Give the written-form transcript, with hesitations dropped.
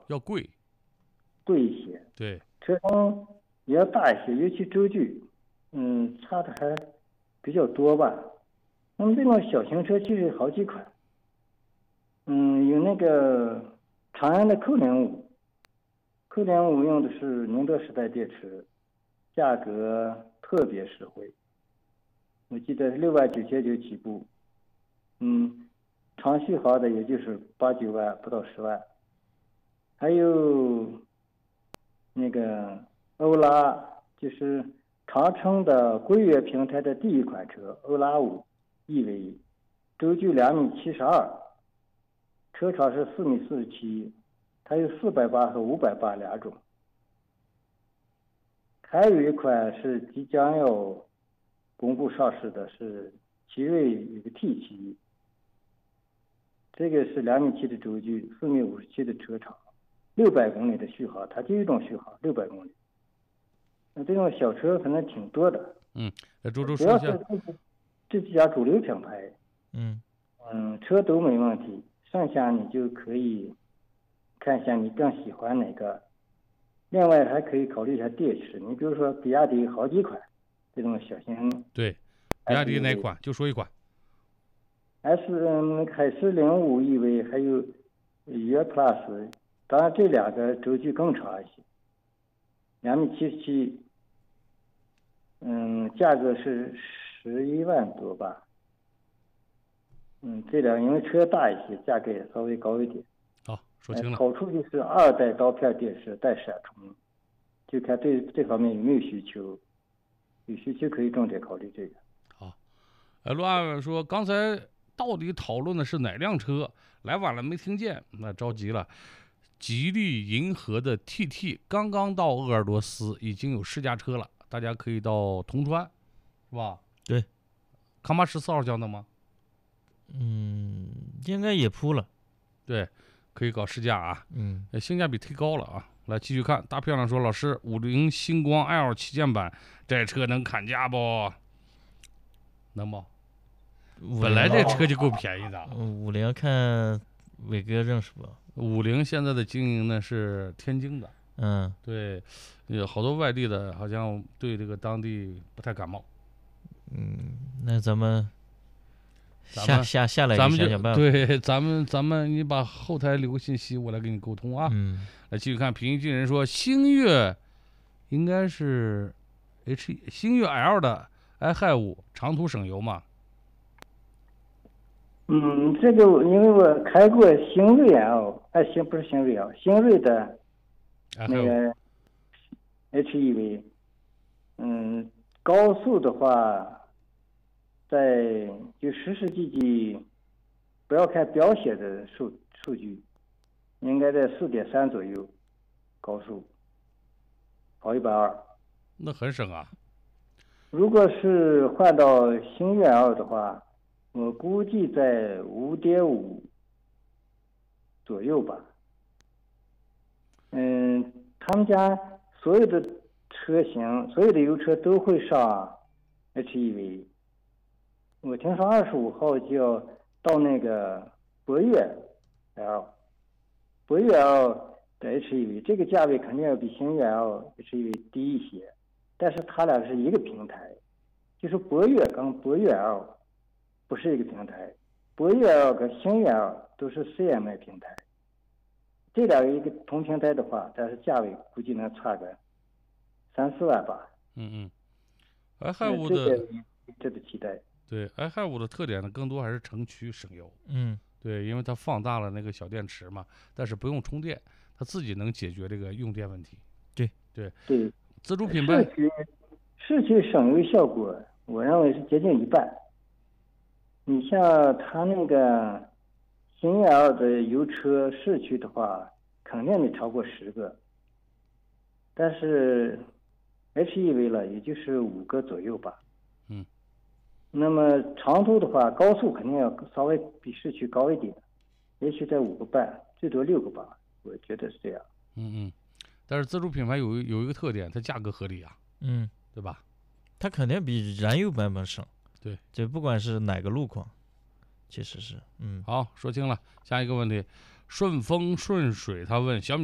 要贵一些， 对， 车身也要大一些，尤其轴距，差的还比较多吧。那么这种小型车其实好几款，有那个长安的扣05用的是宁德时代电池，价格特别实惠，我记得是6万9千9起步，长续航的也就是8、9万不到10万。还有那个欧拉，就是长城的规越平台的第一款车欧拉5EV，轴距2.72米，车长是4.47米，它有480和580两种。还有一款是即将要公布上市的，是奇瑞有个 T7，这个是2.7米的轴距，4.57米的车长，600公里的续航，它就一种续航600公里。那这种小车可能挺多的。 周周主要说一下。 是这几家主流品牌，车都没问题，剩下你就可以看一下你更喜欢哪个。另外还可以考虑一下电池，你比如说比亚迪好几款这种小型， 对，比亚迪哪款？就说一款。 海狮05EV，还有悦 Plus， 当然这两个轴距更长一些，2.77米，价格是11万多吧。这两个因为车大一些，价格也稍微高一点。 好，说清了。 好处就是2代刀片电池带闪充，就看对这方面有没有需求，有需求可以重点考虑这个。 好，陆安说刚才到底讨论的是哪辆车？来晚了没听见，那着急了。吉利银河的 TT 刚刚到鄂尔多斯，已经有试驾车了，大家可以到铜川，是吧？ 对， 康巴14号交的吗？ 应该也铺了。 对，可以搞试驾啊。性价比忒高了啊。来继续看，大漂亮说，老师，50星光 L 旗舰版这车能砍价不？能不？本来这车就够便宜的。 50看伟哥认识不 ？50现在的经营呢是天津的。对，有好多外地的，好像对这个当地不太感冒。 那咱们下来咱们想想办法。 对，咱们你把后台留个信息，我来给你沟通啊。来继续看，平易近人说，星越应该是星越 L 的 i-5 长途省油嘛？ 这个因为我开过星瑞 L， 不是星瑞 L， 星瑞的那个 HEV， 高速的话，在就实时计计，不要看标写的数据，应该在4.3左右，高速跑120， 那很省啊。 如果是换到星越 L 的话，我估计在5.5左右吧。他们家所有的车型，所有的油车都会上 HEV。我听说25号就要到那个博越 L 的 HEV， 这个价位肯定要比星越 L HEV 低一些，但是它俩是一个平台，就是博越跟博越 L 不是一个平台，博越 L 跟星越 L 都是 CMI 平台，这两个一个同平台的话，但是价位估计能差个3-4万吧。 i-5的这个期待。 对 i-5的特点呢，更多还是城区省油。对，因为它放大了那个小电池嘛，但是不用充电，它自己能解决这个用电问题。 对， 自主品牌市区省油效果，我认为是接近一半。你像它那个星越 L 的油车市区的话，肯定得超过10个，但是 HEV 了，也就是5个左右吧。那么长途的话，高速肯定要稍微比市区高一点，也许在5个半，最多6个吧，我觉得是这样。 但是自主品牌有一个特点，它价格合理啊。对吧？ 它肯定比燃油版本省。 对， 就不管是哪个路况，其实是。 好，说清了。下一个问题，顺风顺水他问小米